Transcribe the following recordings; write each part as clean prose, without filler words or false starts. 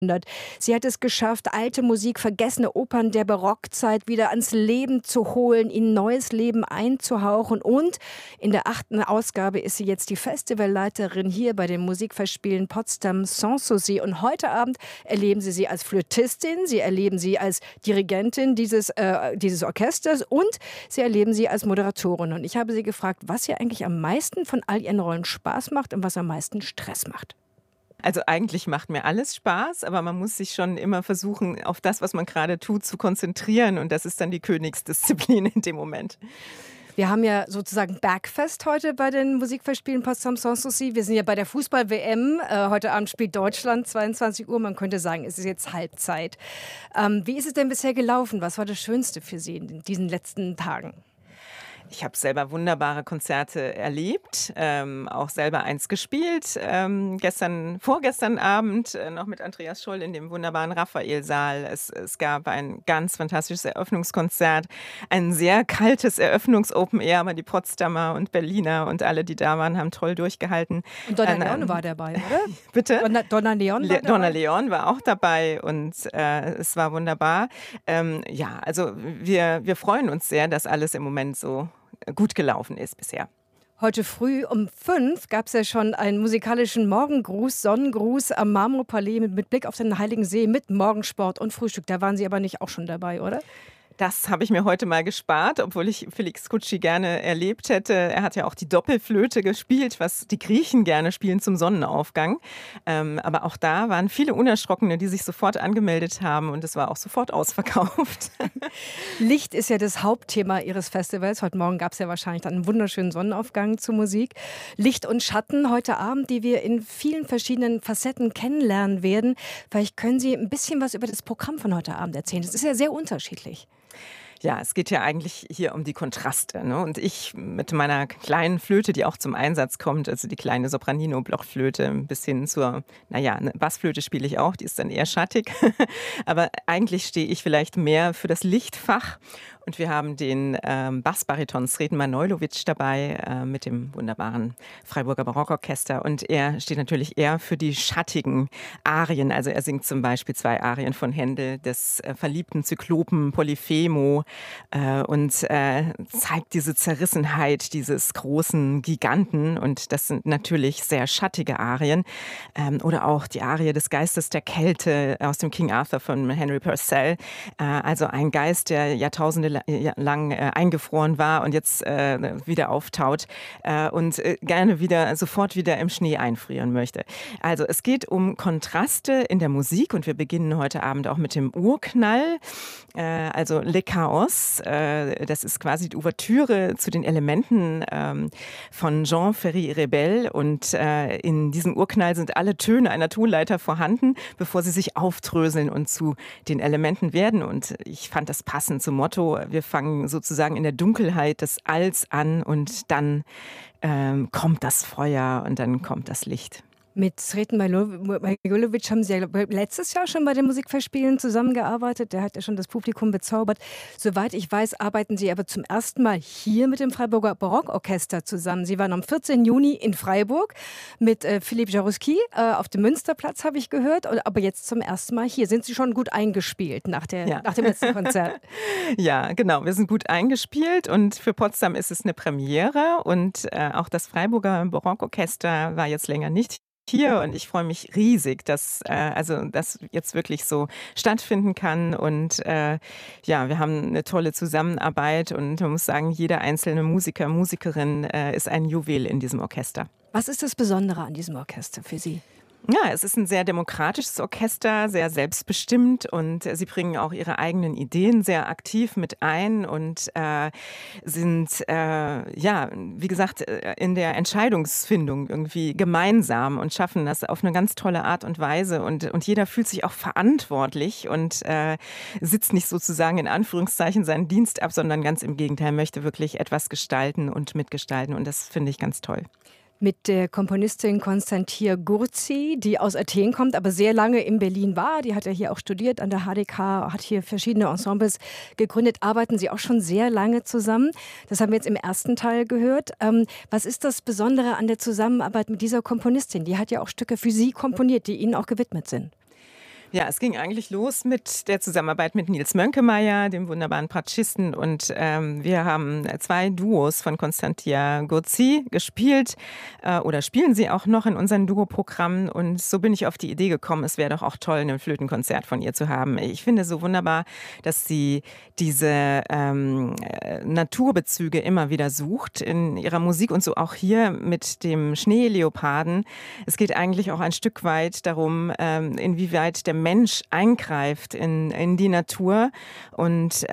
Sie hat es geschafft, alte Musik, vergessene Opern der Barockzeit wieder ans Leben zu holen, ihnen neues Leben einzuhauchen. Und in der 8. Ausgabe ist sie jetzt die Festivalleiterin hier bei den Musikfestspielen Potsdam Sanssouci. Und heute Abend erleben Sie sie als Flötistin, Sie erleben sie als Dirigentin dieses Orchesters und Sie erleben sie als Moderatorin. Und ich habe sie gefragt, was ihr eigentlich am meisten von all ihren Rollen Spaß macht und was am meisten Stress macht. Also eigentlich macht mir alles Spaß, aber man muss sich schon immer versuchen, auf das, was man gerade tut, zu konzentrieren. Und das ist dann die Königsdisziplin in dem Moment. Wir haben ja sozusagen Bergfest heute bei den Musikfestspielen Potsdam Sanssouci. Wir sind ja bei der Fußball-WM. Heute Abend spielt Deutschland, 22 Uhr. Man könnte sagen, es ist jetzt Halbzeit. Wie ist es denn bisher gelaufen? Was war das Schönste für Sie in diesen letzten Tagen? Ich habe selber wunderbare Konzerte erlebt, auch selber eins gespielt. Vorgestern Abend noch mit Andreas Scholl in dem wunderbaren Raphael-Saal. Es gab ein ganz fantastisches Eröffnungskonzert, ein sehr kaltes Eröffnungs-Open-Air, aber die Potsdamer und Berliner und alle, die da waren, haben toll durchgehalten. Und Donna Leon war dabei, oder? Bitte? Donna Leon war dabei? Donna Leon war auch dabei und es war wunderbar. Also wir freuen uns sehr, dass alles im Moment so gut gelaufen ist bisher. Heute früh um 5 gab es ja schon einen musikalischen Morgengruß, Sonnengruß am Marmorpalais mit Blick auf den Heiligen See mit Morgensport und Frühstück. Da waren Sie aber nicht auch schon dabei, oder? Das habe ich mir heute mal gespart, obwohl ich Felix Kutschi gerne erlebt hätte. Er hat ja auch die Doppelflöte gespielt, was die Griechen gerne spielen zum Sonnenaufgang. Aber auch da waren viele Unerschrockene, die sich sofort angemeldet haben und es war auch sofort ausverkauft. Licht ist ja das Hauptthema Ihres Festivals. Heute Morgen gab es ja wahrscheinlich dann einen wunderschönen Sonnenaufgang zur Musik. Licht und Schatten heute Abend, die wir in vielen verschiedenen Facetten kennenlernen werden. Vielleicht können Sie ein bisschen was über das Programm von heute Abend erzählen. Das ist ja sehr unterschiedlich. Ja, es geht ja eigentlich hier um die Kontraste. Ne? Und ich mit meiner kleinen Flöte, die auch zum Einsatz kommt, also die kleine Sopranino-Blockflöte, bis hin zur, eine Bassflöte spiele ich auch, die ist dann eher schattig. Aber eigentlich stehe ich vielleicht mehr für das Lichtfach. Und wir haben den Bassbariton Sreten Manojlovic dabei mit dem wunderbaren Freiburger Barockorchester. Und er steht natürlich eher für die schattigen Arien. Also er singt zum Beispiel 2 Arien von Händel, des verliebten Zyklopen Polyphemo und zeigt diese Zerrissenheit dieses großen Giganten. Und das sind natürlich sehr schattige Arien. Oder auch die Arie des Geistes der Kälte aus dem King Arthur von Henry Purcell. Also ein Geist, der Jahrtausende lang eingefroren war und jetzt wieder auftaut und gerne sofort wieder im Schnee einfrieren möchte. Also es geht um Kontraste in der Musik und wir beginnen heute Abend auch mit dem Urknall, also Le Chaos. Das ist quasi die Ouvertüre zu den Elementen von Jean Ferry-Rebel und in diesem Urknall sind alle Töne einer Tonleiter vorhanden, bevor sie sich aufdröseln und zu den Elementen werden. Und ich fand das passend zum Motto, wir fangen sozusagen in der Dunkelheit des Alls an und dann kommt das Feuer und dann kommt das Licht. Mit Sreten Manojlovic haben Sie ja letztes Jahr schon bei den Musikfestspielen zusammengearbeitet. Der hat ja schon das Publikum bezaubert. Soweit ich weiß, arbeiten Sie aber zum ersten Mal hier mit dem Freiburger Barockorchester zusammen. Sie waren am 14. Juni in Freiburg mit Philippe Jaroussky auf dem Münsterplatz, habe ich gehört. Aber jetzt zum ersten Mal hier. Sind Sie schon gut eingespielt nach dem letzten Konzert? Ja, genau. Wir sind gut eingespielt und für Potsdam ist es eine Premiere. Und auch das Freiburger Barockorchester war jetzt länger nicht hier und ich freue mich riesig, dass das jetzt wirklich so stattfinden kann und wir haben eine tolle Zusammenarbeit und man muss sagen, jeder einzelne Musiker, Musikerin ist ein Juwel in diesem Orchester. Was ist das Besondere an diesem Orchester für Sie? Ja, es ist ein sehr demokratisches Orchester, sehr selbstbestimmt und sie bringen auch ihre eigenen Ideen sehr aktiv mit ein und sind, wie gesagt, in der Entscheidungsfindung irgendwie gemeinsam und schaffen das auf eine ganz tolle Art und Weise und jeder fühlt sich auch verantwortlich und sitzt nicht sozusagen in Anführungszeichen seinen Dienst ab, sondern ganz im Gegenteil, möchte wirklich etwas gestalten und mitgestalten und das finde ich ganz toll. Mit der Komponistin Constantia Gurzi, die aus Athen kommt, aber sehr lange in Berlin war. Die hat ja hier auch studiert an der HDK, hat hier verschiedene Ensembles gegründet. Arbeiten Sie auch schon sehr lange zusammen. Das haben wir jetzt im ersten Teil gehört. Was ist das Besondere an der Zusammenarbeit mit dieser Komponistin? Die hat ja auch Stücke für Sie komponiert, die Ihnen auch gewidmet sind. Ja, es ging eigentlich los mit der Zusammenarbeit mit Nils Mönkemeyer, dem wunderbaren Bratschisten. Und wir haben 2 Duos von Constantia Gurzi gespielt oder spielen sie auch noch in unseren Duoprogrammen. Und so bin ich auf die Idee gekommen, es wäre doch auch toll, ein Flötenkonzert von ihr zu haben. Ich finde so wunderbar, dass sie diese Naturbezüge immer wieder sucht in ihrer Musik und so auch hier mit dem Schneeleoparden. Es geht eigentlich auch ein Stück weit darum, inwieweit der Mensch eingreift in die Natur und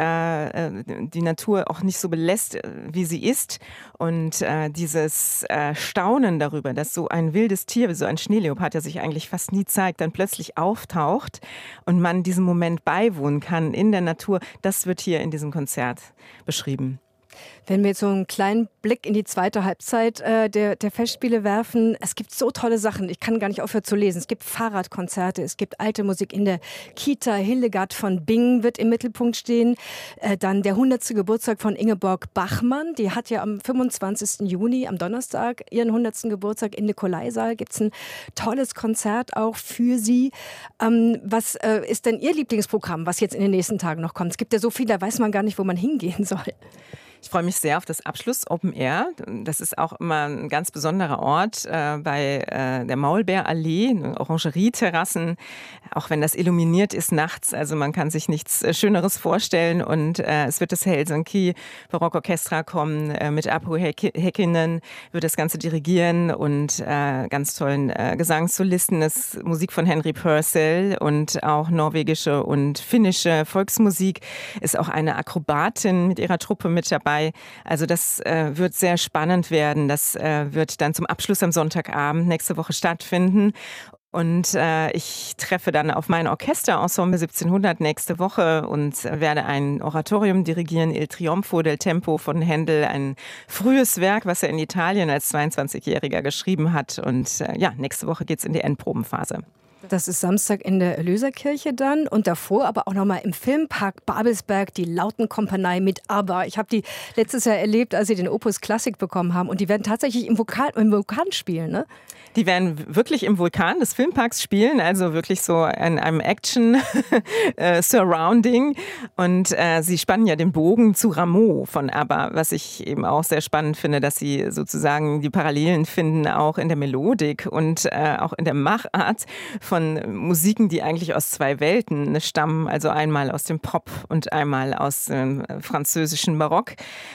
die Natur auch nicht so belässt, wie sie ist. Und dieses Staunen darüber, dass so ein wildes Tier, wie so ein Schneeleopard, der sich eigentlich fast nie zeigt, dann plötzlich auftaucht und man diesem Moment beiwohnen kann in der Natur, das wird hier in diesem Konzert beschrieben. Wenn wir jetzt so einen kleinen Blick in die zweite Halbzeit der Festspiele werfen, es gibt so tolle Sachen. Ich kann gar nicht aufhören zu lesen. Es gibt Fahrradkonzerte, es gibt alte Musik in der Kita. Hildegard von Bingen wird im Mittelpunkt stehen. Dann der 100. Geburtstag von Ingeborg Bachmann. Die hat ja am 25. Juni, am Donnerstag, ihren 100. Geburtstag im Nikolaisaal. Gibt es ein tolles Konzert auch für sie. Was ist denn Ihr Lieblingsprogramm, was jetzt in den nächsten Tagen noch kommt? Es gibt ja so viel, da weiß man gar nicht, wo man hingehen soll. Ich freue mich sehr auf das Abschluss Open Air. Das ist auch immer ein ganz besonderer Ort bei der Maulbeerallee, Orangerieterrassen, auch wenn das illuminiert ist nachts. Also man kann sich nichts Schöneres vorstellen. Und es wird das Helsinki Barockorchestra kommen, mit Apu Häkkinen wird das Ganze dirigieren und ganz tollen Gesangssolisten. Das ist Musik von Henry Purcell und auch norwegische und finnische Volksmusik. Ist auch eine Akrobatin mit ihrer Truppe mit dabei. Also das wird sehr spannend werden. Das wird dann zum Abschluss am Sonntagabend nächste Woche stattfinden. Und ich treffe dann auf mein Orchesterensemble 1700 nächste Woche und werde ein Oratorium dirigieren, Il Trionfo del Tempo von Händel, ein frühes Werk, was er in Italien als 22-Jähriger geschrieben hat. Und nächste Woche geht es in die Endprobenphase. Das ist Samstag in der Erlöserkirche dann und davor aber auch nochmal im Filmpark Babelsberg die Lautenkompanie mit ABBA. Ich habe die letztes Jahr erlebt, als sie den Opus Klassik bekommen haben und die werden tatsächlich im Vulkan spielen, ne? Die werden wirklich im Vulkan des Filmparks spielen, also wirklich so in einem Action-Surrounding. Und sie spannen ja den Bogen zu Rameau von ABBA, was ich eben auch sehr spannend finde, dass sie sozusagen die Parallelen finden, auch in der Melodik und auch in der Machart von Musiken, die eigentlich aus 2 Welten stammen, also einmal aus dem Pop und einmal aus dem französischen Barock.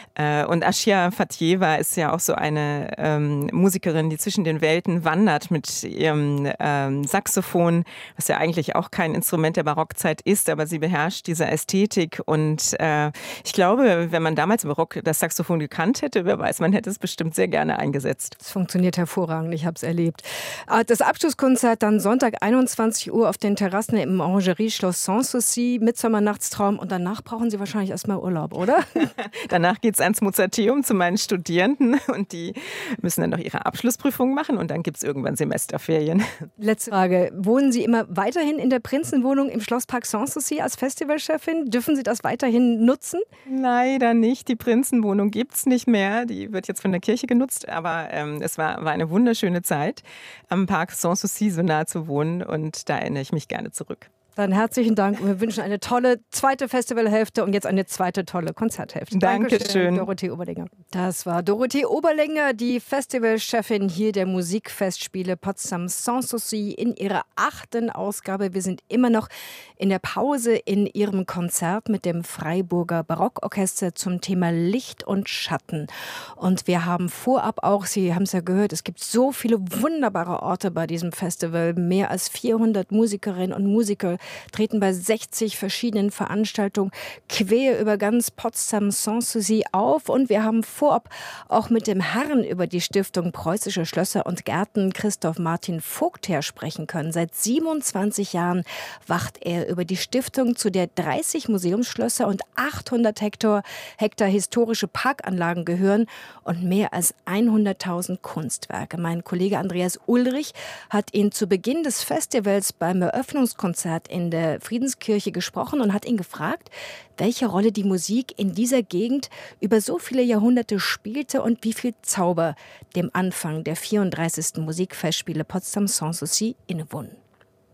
Und Ashia Fatjeva ist ja auch so eine Musikerin, die zwischen den Welten wandert mit ihrem Saxophon, was ja eigentlich auch kein Instrument der Barockzeit ist, aber sie beherrscht diese Ästhetik. Und ich glaube, wenn man damals im Barock das Saxophon gekannt hätte, wer weiß, man hätte es bestimmt sehr gerne eingesetzt. Es funktioniert hervorragend, ich habe es erlebt. Das Abschlusskonzert dann Sonntag 21 Uhr auf den Terrassen im Orangerie-Schloss Sanssouci, Midsommernachtstraum und danach brauchen Sie wahrscheinlich erstmal Urlaub, oder? Danach geht es ans Mozarteum zu meinen Studierenden und die müssen dann noch ihre Abschlussprüfung machen und dann gibt es irgendwann Semesterferien. Letzte Frage. Wohnen Sie immer weiterhin in der Prinzenwohnung im Schlosspark Sanssouci als Festivalchefin? Dürfen Sie das weiterhin nutzen? Leider nicht. Die Prinzenwohnung gibt es nicht mehr. Die wird jetzt von der Kirche genutzt, aber es war eine wunderschöne Zeit, am Park Sanssouci so nah zu wohnen und da erinnere ich mich gerne zurück. Dann herzlichen Dank und wir wünschen eine tolle zweite Festivalhälfte und jetzt eine zweite tolle Konzerthälfte. Dankeschön. Dorothee Oberlinger. Das war Dorothee Oberlinger, die Festivalchefin hier der Musikfestspiele Potsdam Sanssouci in ihrer 8. Ausgabe. Wir sind immer noch in der Pause in ihrem Konzert mit dem Freiburger Barockorchester zum Thema Licht und Schatten. Und wir haben vorab auch, Sie haben es ja gehört, es gibt so viele wunderbare Orte bei diesem Festival. Mehr als 400 Musikerinnen und Musiker treten bei 60 verschiedenen Veranstaltungen quer über ganz Potsdam Sanssouci auf. Und wir haben vorab auch mit dem Herrn über die Stiftung Preußische Schlösser und Gärten, Christoph Martin Vogtherr, sprechen können. Seit 27 Jahren wacht er über die Stiftung, zu der 30 Museumsschlösser und 800 Hektar historische Parkanlagen gehören und mehr als 100.000 Kunstwerke. Mein Kollege Andreas Ulrich hat ihn zu Beginn des Festivals beim Eröffnungskonzert in der Friedenskirche gesprochen und hat ihn gefragt, welche Rolle die Musik in dieser Gegend über so viele Jahrhunderte spielte und wie viel Zauber dem Anfang der 34. Musikfestspiele Potsdam Sanssouci innewohnen.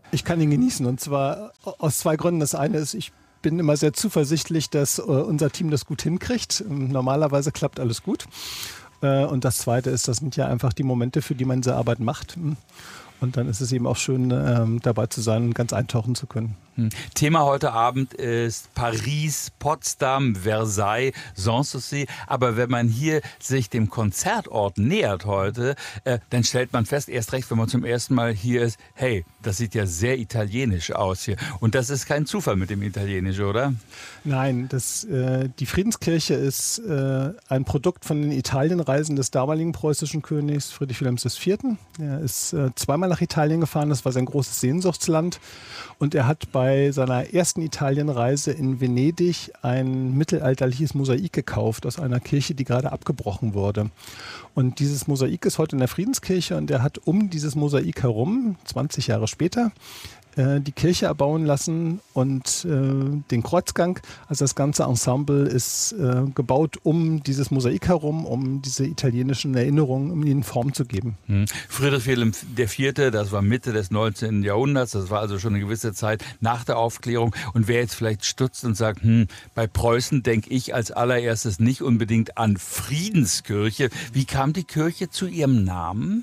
Ich kann ihn genießen, und zwar aus zwei Gründen. Das eine ist, ich bin immer sehr zuversichtlich, dass unser Team das gut hinkriegt. Normalerweise klappt alles gut. Und das zweite ist, das sind ja einfach die Momente, für die man diese Arbeit macht. Und dann ist es eben auch schön, dabei zu sein und ganz eintauchen zu können. Thema heute Abend ist Paris, Potsdam, Versailles, Sanssouci. Aber wenn man hier sich dem Konzertort nähert heute, dann stellt man fest, erst recht, wenn man zum ersten Mal hier ist, hey, das sieht ja sehr italienisch aus hier. Und das ist kein Zufall mit dem Italienisch, oder? Nein, die Friedenskirche ist ein Produkt von den Italienreisen des damaligen preußischen Königs Friedrich Wilhelms IV. Er ist zweimal nach Italien gefahren, das war sein großes Sehnsuchtsland. Und er hat bei seiner ersten Italienreise in Venedig ein mittelalterliches Mosaik gekauft aus einer Kirche, die gerade abgebrochen wurde. Und dieses Mosaik ist heute in der Friedenskirche, und er hat um dieses Mosaik herum, 20 Jahre später, die Kirche erbauen lassen und den Kreuzgang. Also das ganze Ensemble ist gebaut um dieses Mosaik herum, um diese italienischen Erinnerungen, um ihnen Form zu geben. Friedrich Wilhelm IV., das war Mitte des 19. Jahrhunderts, das war also schon eine gewisse Zeit nach der Aufklärung. Und wer jetzt vielleicht stutzt und sagt, bei Preußen denke ich als allererstes nicht unbedingt an Friedenskirche. Wie kam die Kirche zu ihrem Namen?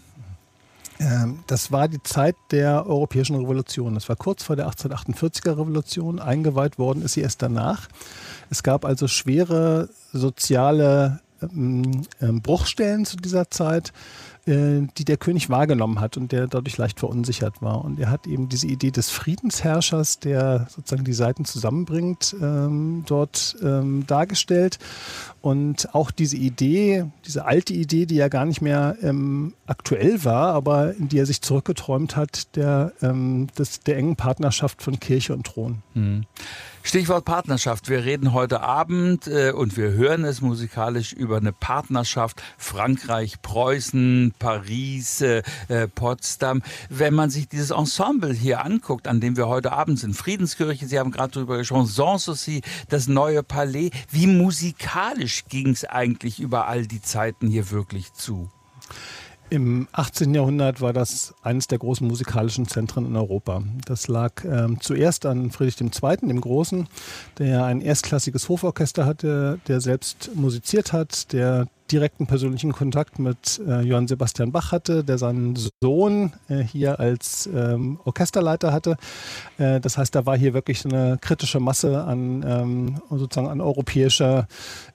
Das war die Zeit der Europäischen Revolution. Das war kurz vor der 1848er Revolution. Eingeweiht worden ist sie erst danach. Es gab also schwere soziale Bruchstellen zu dieser Zeit, die der König wahrgenommen hat und der dadurch leicht verunsichert war. Und er hat eben diese Idee des Friedensherrschers, der sozusagen die Seiten zusammenbringt, dort dargestellt. Und auch diese Idee, diese alte Idee, die ja gar nicht mehr aktuell war, aber in die er sich zurückgeträumt hat, der engen Partnerschaft von Kirche und Thron. Stichwort Partnerschaft. Wir reden heute Abend und wir hören es musikalisch über eine Partnerschaft Frankreich, Preußen, Paris, Potsdam. Wenn man sich dieses Ensemble hier anguckt, an dem wir heute Abend sind, Friedenskirche, Sie haben gerade darüber gesprochen, Sanssouci, das neue Palais, wie musikalisch ging es eigentlich über all die Zeiten hier wirklich zu? Im 18. Jahrhundert war das eines der großen musikalischen Zentren in Europa. Das lag zuerst an Friedrich II., dem Großen, der ein erstklassiges Hoforchester hatte, der selbst musiziert hat, der direkten persönlichen Kontakt mit Johann Sebastian Bach hatte, der seinen Sohn hier als Orchesterleiter hatte. Das heißt, da war hier wirklich so eine kritische Masse an sozusagen an europäischer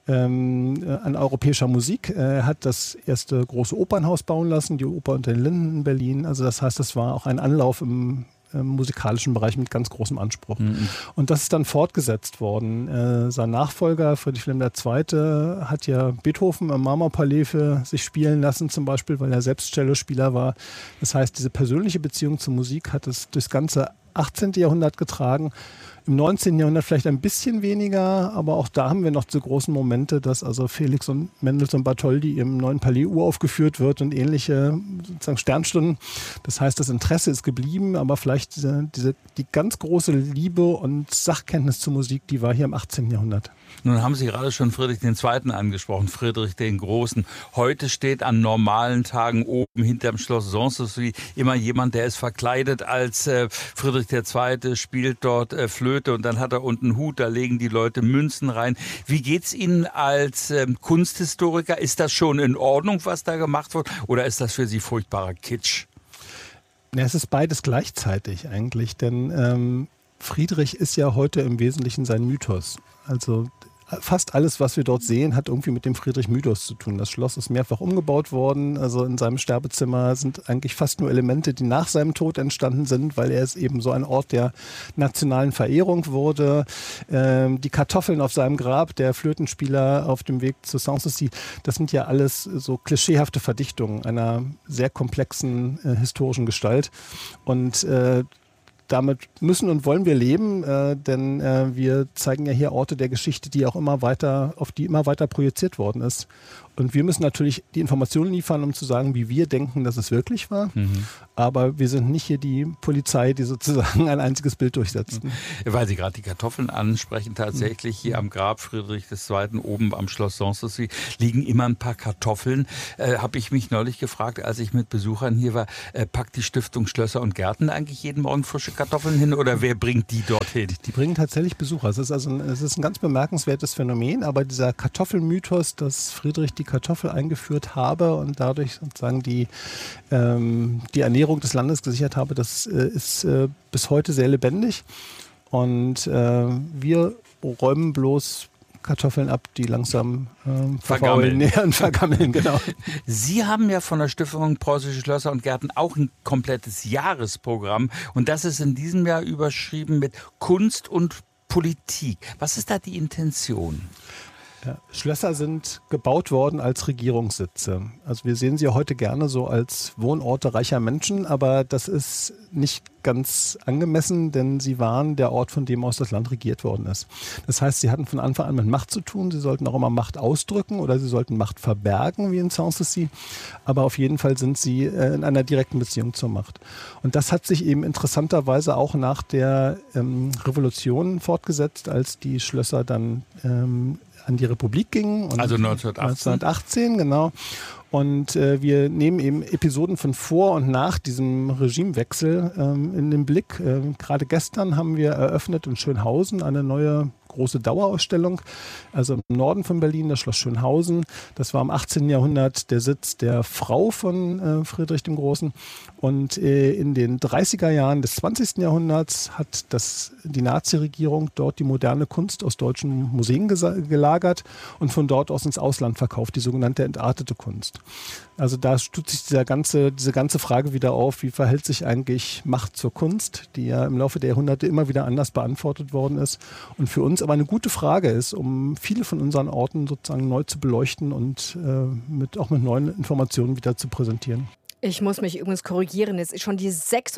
Musik. Er hat das erste große Opernhaus bauen lassen, die Oper unter den Linden in Berlin. Also das heißt, das war auch ein Anlauf im musikalischen Bereich mit ganz großem Anspruch. Und das ist dann fortgesetzt worden. Sein Nachfolger, Friedrich Wilhelm II., hat ja Beethoven am Marmorpalais für sich spielen lassen, zum Beispiel, weil er selbst Cellospieler war. Das heißt, diese persönliche Beziehung zur Musik hat es durchs ganze 18. Jahrhundert getragen. Im 19. Jahrhundert vielleicht ein bisschen weniger, aber auch da haben wir noch so großen Momente, dass also Felix und Mendelssohn Bartholdy im neuen Palais uraufgeführt wird und ähnliche sozusagen Sternstunden. Das heißt, das Interesse ist geblieben, aber vielleicht die ganz große Liebe und Sachkenntnis zur Musik, die war hier im 18. Jahrhundert. Nun haben Sie gerade schon Friedrich II. Angesprochen, Friedrich den Großen. Heute steht an normalen Tagen oben hinterm Schloss Sanssouci immer jemand, der ist verkleidet als Friedrich II., spielt dort Flöte und dann hat er unten einen Hut, da legen die Leute Münzen rein. Wie geht's Ihnen als Kunsthistoriker? Ist das schon in Ordnung, was da gemacht wird, oder ist das für Sie furchtbarer Kitsch? Ja, es ist beides gleichzeitig eigentlich, denn Friedrich ist ja heute im Wesentlichen sein Mythos. Also fast alles, was wir dort sehen, hat irgendwie mit dem Friedrich-Mythos zu tun. Das Schloss ist mehrfach umgebaut worden. Also in seinem Sterbezimmer sind eigentlich fast nur Elemente, die nach seinem Tod entstanden sind, weil er ist eben so ein Ort der nationalen Verehrung wurde. Die Kartoffeln auf seinem Grab, der Flötenspieler auf dem Weg zu Sanssouci, das sind ja alles so klischeehafte Verdichtungen einer sehr komplexen historischen Gestalt. Und damit müssen und wollen wir leben, denn wir zeigen ja hier Orte der Geschichte, auf die immer weiter projiziert worden ist. Und wir müssen natürlich die Informationen liefern, um zu sagen, wie wir denken, dass es wirklich war. Aber wir sind nicht hier die Polizei, die sozusagen ein einziges Bild durchsetzt. Weil Sie gerade die Kartoffeln ansprechen, tatsächlich hier am Grab Friedrich II. Oben am Schloss Sanssouci liegen immer ein paar Kartoffeln. Habe ich mich neulich gefragt, als ich mit Besuchern hier war, packt die Stiftung Schlösser und Gärten eigentlich jeden Morgen frische Kartoffeln hin oder wer bringt die dorthin? Die bringen tatsächlich Besucher. Es ist ein ganz bemerkenswertes Phänomen, aber dieser Kartoffelmythos, dass Friedrich die Kartoffel eingeführt habe und dadurch sozusagen die Ernährung des Landes gesichert habe, das ist bis heute sehr lebendig. Und wir räumen bloß Kartoffeln ab, die langsam vergammeln. Genau. Sie haben ja von der Stiftung Preußische Schlösser und Gärten auch ein komplettes Jahresprogramm und das ist in diesem Jahr überschrieben mit Kunst und Politik. Was ist da die Intention? Ja, Schlösser sind gebaut worden als Regierungssitze. Also wir sehen sie ja heute gerne so als Wohnorte reicher Menschen, aber das ist nicht ganz angemessen, denn sie waren der Ort, von dem aus das Land regiert worden ist. Das heißt, sie hatten von Anfang an mit Macht zu tun. Sie sollten auch immer Macht ausdrücken oder sie sollten Macht verbergen, wie in Sanssouci. Aber auf jeden Fall sind sie in einer direkten Beziehung zur Macht. Und das hat sich eben interessanterweise auch nach der Revolution fortgesetzt, als die Schlösser dann an die Republik gingen. Und also 1918, genau. Und wir nehmen eben Episoden von vor und nach diesem Regimewechsel in den Blick. Gerade gestern haben wir eröffnet in Schönhausen eine neue große Dauerausstellung, also im Norden von Berlin, das Schloss Schönhausen. Das war im 18. Jahrhundert der Sitz der Frau von Friedrich dem Großen. Und in den 30er Jahren des 20. Jahrhunderts hat die Nazi-Regierung dort die moderne Kunst aus deutschen Museen gelagert und von dort aus ins Ausland verkauft, die sogenannte entartete Kunst. Also da stützt sich diese ganze Frage wieder auf, wie verhält sich eigentlich Macht zur Kunst, die ja im Laufe der Jahrhunderte immer wieder anders beantwortet worden ist und für uns aber eine gute Frage ist, um viele von unseren Orten sozusagen neu zu beleuchten und auch mit neuen Informationen wieder zu präsentieren. Ich muss mich übrigens korrigieren. Es ist schon die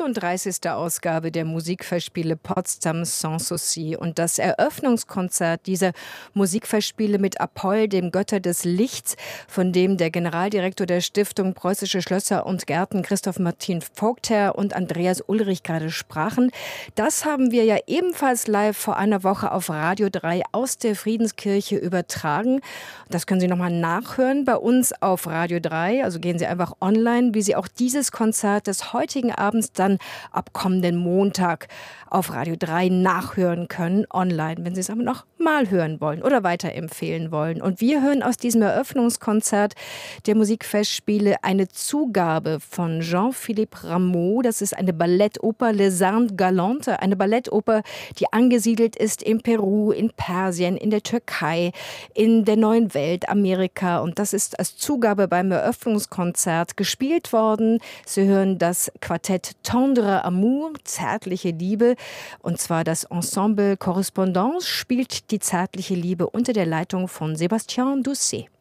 36. Ausgabe der Musikfestspiele Potsdam Sanssouci. Und das Eröffnungskonzert dieser Musikfestspiele mit Apoll, dem Götter des Lichts, von dem der Generaldirektor der Stiftung Preußische Schlösser und Gärten, Christoph Martin Vogtherr und Andreas Ulrich gerade sprachen. Das haben wir ja ebenfalls live vor einer Woche auf Radio 3 aus der Friedenskirche übertragen. Das können Sie nochmal nachhören bei uns auf Radio 3. Also gehen Sie einfach online, wie Sie auch dieses Konzert des heutigen Abends dann ab kommenden Montag auf Radio 3 nachhören können, online, wenn Sie es aber noch mal hören wollen oder weiterempfehlen wollen. Und wir hören aus diesem Eröffnungskonzert der Musikfestspiele eine Zugabe von Jean-Philippe Rameau. Das ist eine Ballettoper, Les Indes Galantes, eine Ballettoper, die angesiedelt ist in Peru, in Persien, in der Türkei, in der neuen Welt, Amerika. Und das ist als Zugabe beim Eröffnungskonzert gespielt worden. Sie hören das Quartett Tendre Amour, zärtliche Liebe. Und zwar das Ensemble Correspondance spielt die zärtliche Liebe unter der Leitung von Sébastien Doucet.